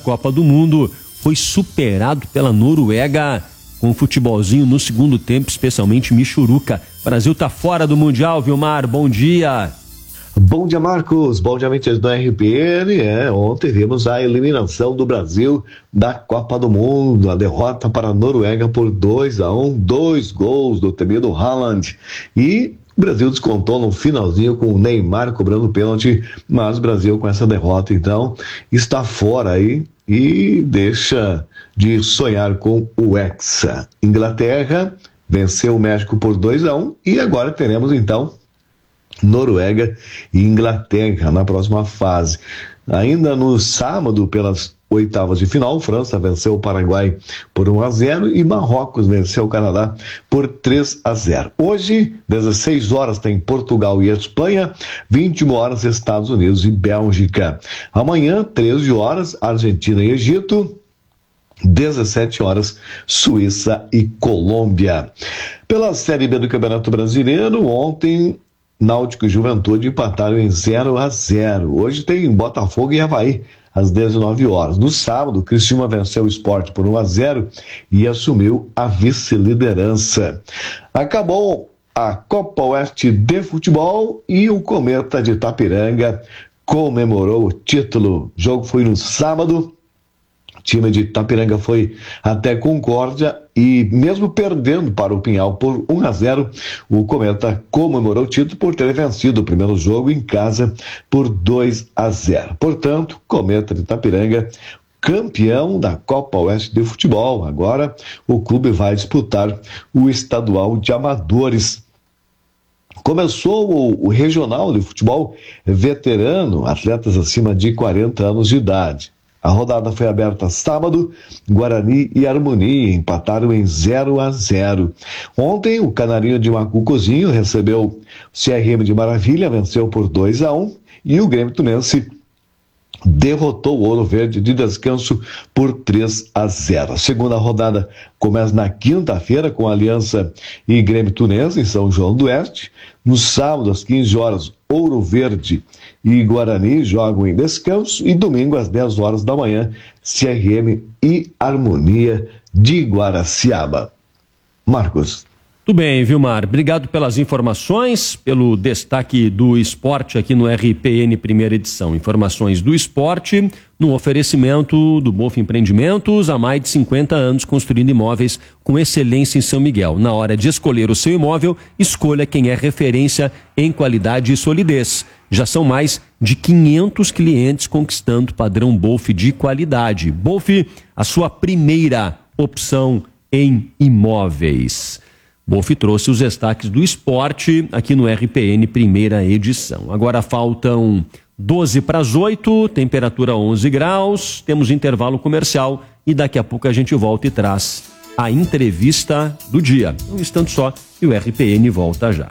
Copa do Mundo foi superado pela Noruega com um futebolzinho no segundo tempo, especialmente Michuruca. O Brasil tá fora do Mundial, Vilmar, bom dia. Bom dia, Marcos. Bom dia, amigos do RPN. Ontem vimos a eliminação do Brasil da Copa do Mundo, a derrota para a Noruega por 2-1, 2 gols do temido Haaland. E o Brasil descontou no finalzinho com o Neymar cobrando pênalti, mas o Brasil com essa derrota, então, está fora aí e deixa de sonhar com o Hexa. Inglaterra venceu o México por 2-1 e agora teremos, então, Noruega e Inglaterra na próxima fase. Ainda no sábado, pelas oitavas de final, França venceu o Paraguai por 1-0 e Marrocos venceu o Canadá por 3-0. Hoje, 16 horas, tem Portugal e Espanha, 21 horas, Estados Unidos e Bélgica. Amanhã, 13 horas, Argentina e Egito, 17 horas, Suíça e Colômbia. Pela Série B do Campeonato Brasileiro, ontem Náutico e Juventude empataram em 0-0. Hoje tem Botafogo e Avaí, às 19 horas. No sábado, Criciúma venceu o Sport por 1-0 e assumiu a vice-liderança. Acabou a Copa Oeste de Futebol e o Cometa de Itapiranga comemorou o título. O jogo foi no sábado. O time de Itapiranga foi até Concórdia e, mesmo perdendo para o Pinhal por 1-0, o Cometa comemorou o título por ter vencido o primeiro jogo em casa por 2-0. Portanto, Cometa de Itapiranga, campeão da Copa Oeste de Futebol. Agora o clube vai disputar o estadual de amadores. Começou o regional de futebol veterano, atletas acima de 40 anos de idade. A rodada foi aberta sábado, Guarani e Harmonia empataram em 0-0. Ontem, o Canarinho de Macucozinho recebeu o CRM de Maravilha, venceu por 2-1, e o Grêmio Tunense derrotou o Ouro Verde de Descanso por 3-0. A segunda rodada começa na quinta-feira com Aliança e Grêmio Tunense em São João do Oeste. No sábado, às 15 horas, Ouro Verde e Guarani jogam em Descanso, e domingo, às 10 horas da manhã, CRM e Harmonia de Guaraciaba. Marcos. Tudo bem, Vilmar. Obrigado pelas informações, pelo destaque do esporte aqui no RPN Primeira Edição. Informações do esporte no oferecimento do Bof Empreendimentos, há mais de 50 anos construindo imóveis com excelência em São Miguel. Na hora de escolher o seu imóvel, escolha quem é referência em qualidade e solidez. Já são mais de 500 clientes conquistando o padrão Bof de qualidade. Bof, a sua primeira opção em imóveis. Bof trouxe os destaques do esporte aqui no RPN Primeira Edição. Agora faltam 7:50, temperatura 11 graus, temos intervalo comercial e daqui a pouco a gente volta e traz a entrevista do dia. Um instante só e o RPN volta já.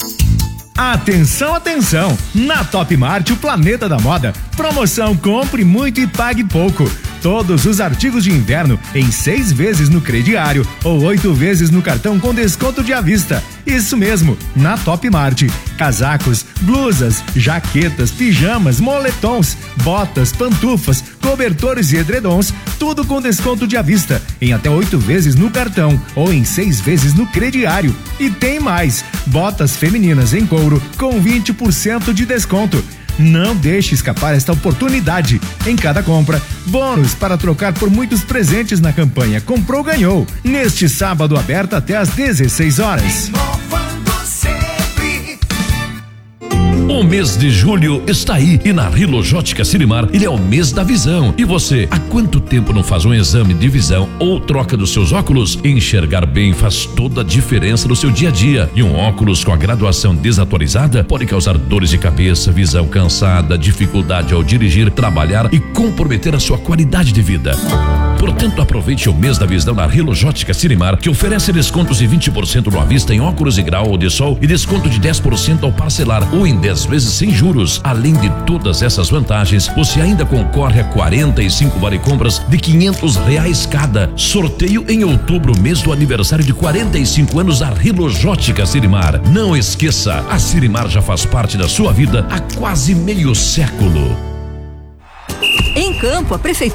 Atenção, atenção! Na Top Mart, o planeta da moda. Promoção Compre Muito e Pague Pouco. Todos os artigos de inverno em 6 vezes no crediário ou 8 vezes no cartão com desconto de à vista. Isso mesmo, na Top Mart. Casacos, blusas, jaquetas, pijamas, moletons, botas, pantufas, cobertores e edredons, tudo com desconto de à vista, em até 8 vezes no cartão ou em 6 vezes no crediário. E tem mais, botas femininas em couro com 20% de desconto. Não deixe escapar esta oportunidade. Em cada compra, bônus para trocar por muitos presentes na campanha Comprou Ganhou. Neste sábado aberto até às 16 horas. O mês de julho está aí e na Rilojótica Sirimar ele é o mês da visão. E você, há quanto tempo não faz um exame de visão ou troca dos seus óculos? Enxergar bem faz toda a diferença no seu dia a dia. E um óculos com a graduação desatualizada pode causar dores de cabeça, visão cansada, dificuldade ao dirigir, trabalhar e comprometer a sua qualidade de vida. Portanto, aproveite o mês da visão na Rilojótica Sirimar, que oferece descontos de 20% no à vista em óculos de grau ou de sol e desconto de 10% ao parcelar ou em 10 vezes sem juros. Além de todas essas vantagens, você ainda concorre a 45 vale-compras de R$500 cada. Sorteio em outubro, mês do aniversário de 45 anos da Rilojótica Sirimar. Não esqueça, a Sirimar já faz parte da sua vida há quase meio século. Em Campo, a Prefeitura